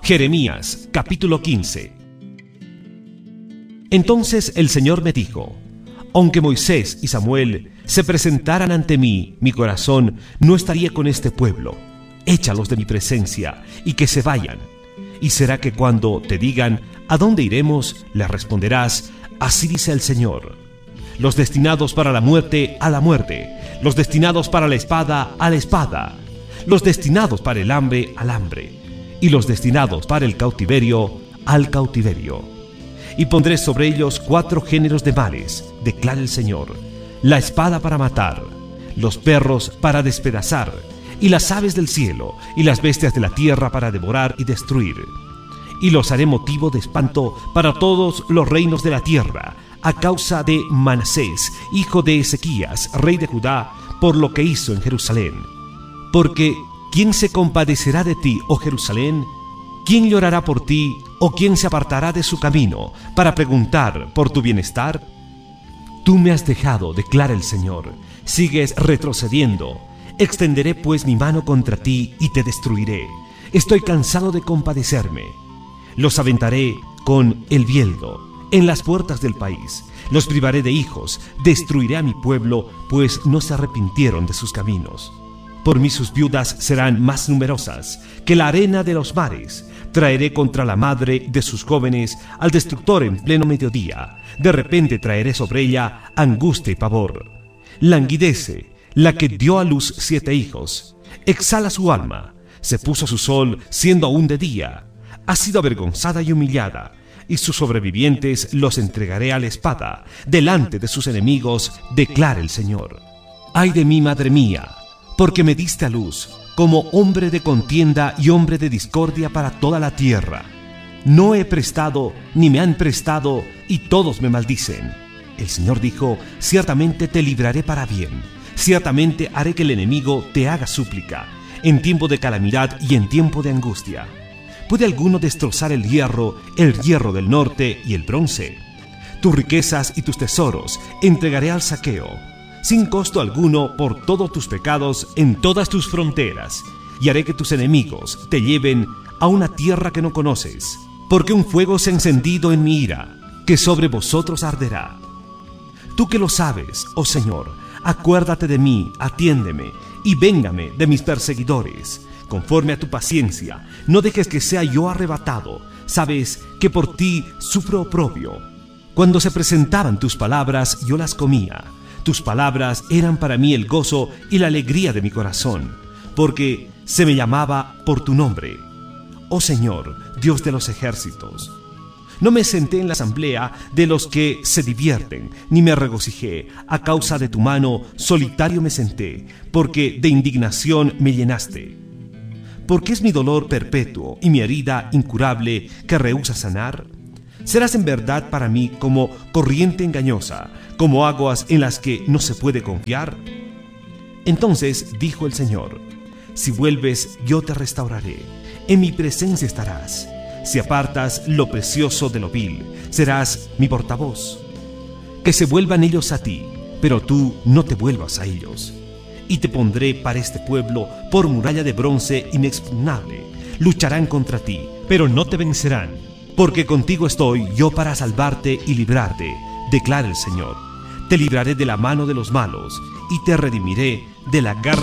Jeremías, capítulo 15. Entonces el Señor me dijo: aunque Moisés y Samuel se presentaran ante mí, mi corazón no estaría con este pueblo. Échalos de mi presencia y que se vayan. Y será que cuando te digan: ¿a dónde iremos?, les responderás: así dice el Señor. Los destinados para la muerte, a la muerte; los destinados para la espada, a la espada; los destinados para el hambre, al hambre; y los destinados para el cautiverio, al cautiverio. Y pondré sobre ellos 4 géneros de males, declara el Señor: la espada para matar, los perros para despedazar, y las aves del cielo y las bestias de la tierra para devorar y destruir. Y los haré motivo de espanto para todos los reinos de la tierra, a causa de Manasés, hijo de Ezequías, rey de Judá, por lo que hizo en Jerusalén. Porque ¿quién se compadecerá de ti, oh Jerusalén? ¿Quién llorará por ti, o quién se apartará de su camino para preguntar por tu bienestar? Tú me has dejado, declara el Señor, sigues retrocediendo. Extenderé pues mi mano contra ti y te destruiré. Estoy cansado de compadecerme. Los aventaré con el bieldo en las puertas del país. Los privaré de hijos, destruiré a mi pueblo, pues no se arrepintieron de sus caminos. Por mí sus viudas serán más numerosas que la arena de los mares. Traeré contra la madre de sus jóvenes al destructor en pleno mediodía. De repente traeré sobre ella angustia y pavor. Languidece la que dio a luz 7 hijos. Exhala su alma. Se puso su sol siendo aún de día. Ha sido avergonzada y humillada, y sus sobrevivientes los entregaré a la espada, delante de sus enemigos, declara el Señor. Ay de mí, madre mía, porque me diste a luz, como hombre de contienda y hombre de discordia para toda la tierra. No he prestado, ni me han prestado, y todos me maldicen. El Señor dijo: ciertamente te libraré para bien, ciertamente haré que el enemigo te haga súplica, en tiempo de calamidad y en tiempo de angustia. ¿Puede alguno destrozar el hierro del norte y el bronce? Tus riquezas y tus tesoros entregaré al saqueo, sin costo alguno, por todos tus pecados en todas tus fronteras, y haré que tus enemigos te lleven a una tierra que no conoces, porque un fuego se ha encendido en mi ira, que sobre vosotros arderá. Tú que lo sabes, oh Señor, acuérdate de mí, atiéndeme, y véngame de mis perseguidores. Conforme a tu paciencia, no dejes que sea yo arrebatado. Sabes que por ti sufro oprobio. Cuando se presentaban tus palabras, yo las comía. Tus palabras eran para mí el gozo y la alegría de mi corazón, porque se me llamaba por tu nombre. Oh Señor, Dios de los ejércitos. No me senté en la asamblea de los que se divierten, ni me regocijé. A causa de tu mano, solitario me senté, porque de indignación me llenaste. Porque es mi dolor perpetuo y mi herida incurable que rehúsa sanar. Serás en verdad para mí como corriente engañosa, como aguas en las que no se puede confiar. Entonces dijo el Señor: si vuelves, yo te restauraré, en mi presencia estarás. Si apartas lo precioso de lo vil, serás mi portavoz. Que se vuelvan ellos a ti, pero tú no te vuelvas a ellos. Y te pondré para este pueblo por muralla de bronce inexpugnable. Lucharán contra ti, pero no te vencerán, porque contigo estoy yo para salvarte y librarte, declara el Señor. Te libraré de la mano de los malos, y te redimiré de la garra